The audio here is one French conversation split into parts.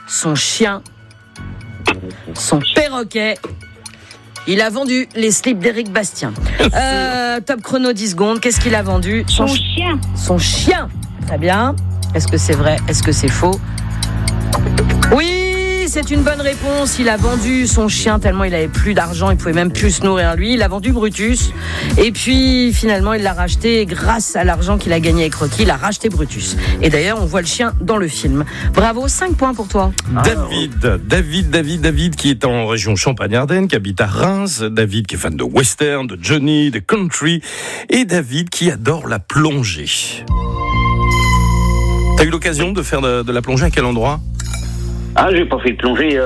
son chien, son perroquet. Il a vendu les slips d'Éric Bastien. Top chrono 10 secondes. Qu'est-ce qu'il a vendu ? Son chien. Son chien. Très bien. Est-ce que c'est vrai ? Est-ce que c'est faux ? Oui, c'est une bonne réponse. Il a vendu son chien tellement il avait plus d'argent. Il pouvait même plus se nourrir lui. Il a vendu Brutus. Et puis finalement, il l'a racheté grâce à l'argent qu'il a gagné avec Rocky. Il a racheté Brutus. Et d'ailleurs, on voit le chien dans le film. Bravo, 5 points pour toi. David qui est en région Champagne-Ardenne, qui habite à Reims. David qui est fan de western, de Johnny, de country. Et David qui adore la plongée. T'as eu l'occasion de faire de la plongée à quel endroit ? Ah, j'ai pas fait de plongée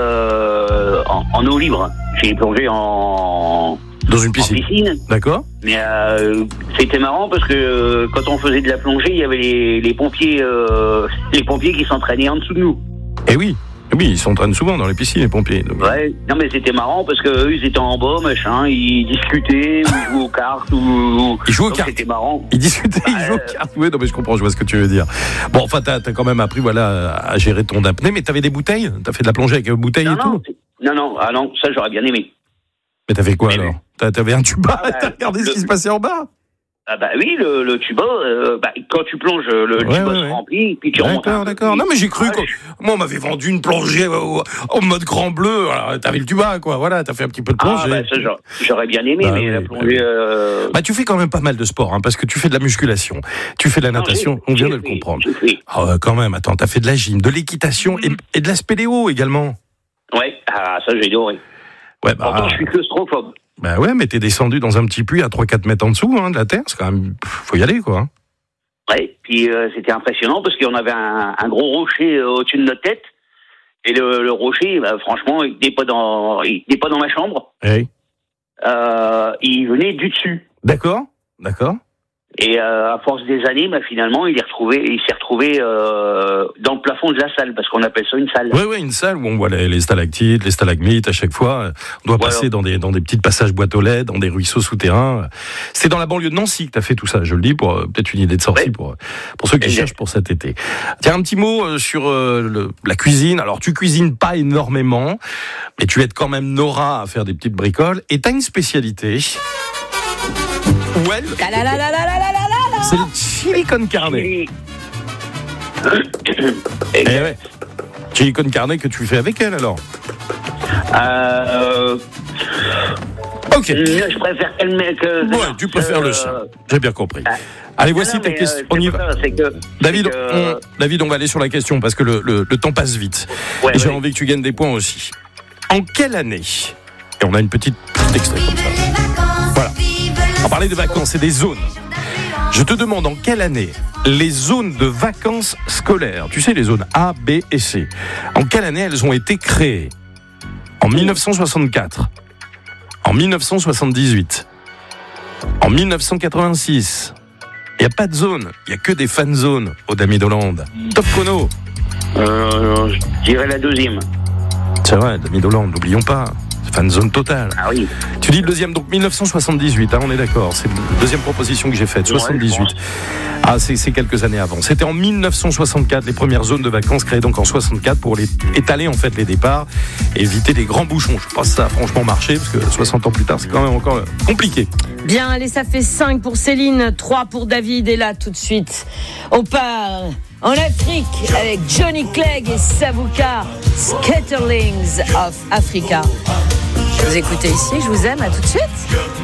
en eau libre. J'ai plongé dans une piscine. D'accord. Mais c'était marrant parce que quand on faisait de la plongée, il y avait les pompiers qui s'entraînaient en dessous de nous. Eh oui. Oui, ils s'entraînent souvent dans les piscines, les pompiers. Donc. Ouais, non mais c'était marrant parce qu'eux, ils étaient en bas, machin, ils discutaient, ou ils jouaient aux cartes, Ils jouaient aux cartes. C'était marrant. Ils discutaient, ils jouaient aux cartes. Oui, non mais je comprends, je vois ce que tu veux dire. Bon, enfin, t'as quand même appris, à gérer ton apnée, mais t'avais des bouteilles ? T'as fait de la plongée avec bouteilles et tout ? Non, ça j'aurais bien aimé. Mais t'as fait quoi alors ? T'avais un tuba, t'as regardé ce qui se passait en bas ? Ah bah oui, le tuba, quand tu plonges, le tuba se remplit, puis tu remontes. D'accord. Non mais j'ai cru moi on m'avait vendu une plongée en mode grand bleu. Alors, t'avais le tuba quoi. Voilà, t'as fait un petit peu de plongée. Ah bah ça j'aurais bien aimé, mais la plongée. Tu fais quand même pas mal de sport, parce que tu fais de la musculation, tu fais de la natation. On vient de le comprendre. Quand même. Attends, t'as fait de la gym, de l'équitation et de la spéléo également. Ouais, ça j'ai adoré. Ouais, pourtant je suis claustrophobe. Bah ouais, mais t'es descendu dans un petit puits à 3-4 mètres en dessous de la terre, c'est quand même... Faut y aller, quoi. Ouais, puis c'était impressionnant parce qu'on avait un gros rocher au-dessus de notre tête, et le rocher, franchement, il n'est pas dans ma chambre. Hey. Il venait du dessus. D'accord. Et à force des années, finalement, il s'est retrouvé dans le plafond de la salle, parce qu'on appelle ça une salle. Oui, une salle où on voit les stalactites, les stalagmites à chaque fois. On doit passer dans des petits passages boîtes aux lettres, dans des ruisseaux souterrains. C'est dans la banlieue de Nancy que tu as fait tout ça, je le dis, pour peut-être une idée de sortie pour ceux qui cherchent pour cet été. Tiens, un petit mot sur la cuisine. Alors, tu cuisines pas énormément, mais tu aides quand même Nora à faire des petites bricoles. Et tu as une spécialité. Ouais. C'est le chili con carne. Chili con carne que tu fais avec elle alors. Ok. Je préfère qu'elle mette. Ouais, tu préfères le chien. J'ai bien compris. Allez, voici ta question. On y va. David, on va aller sur la question parce que le temps passe vite. Et j'ai envie que tu gagnes des points aussi. En quelle année ? Et on a une petite extrait comme ça. Voilà. On parlait de vacances et des zones. Je te demande en quelle année les zones de vacances scolaires, tu sais les zones A, B et C, en quelle année elles ont été créées ? En 1964, en 1978, en 1986. Il n'y a pas de zone, il n'y a que des fan zones au Damier d'Hollande. Top chrono. Je dirais la deuxième. C'est vrai, Damier d'Hollande, n'oublions pas. Fan zone totale. Ah oui. Tu dis le deuxième, donc 1978, on est d'accord. C'est la deuxième proposition que j'ai faite, 78. C'est quelques années avant. C'était en 1964, les premières zones de vacances créées donc en 64 pour étaler en fait les départs et éviter les grands bouchons. Je pense que ça a franchement marché parce que 60 ans plus tard, c'est quand même encore compliqué. Bien, allez, ça fait 5 pour Céline, 3 pour David. Et là, tout de suite, on part en Afrique avec Johnny Clegg et Savuka, Scatterlings of Africa. Vous écoutez ici, je vous aime, à tout de suite.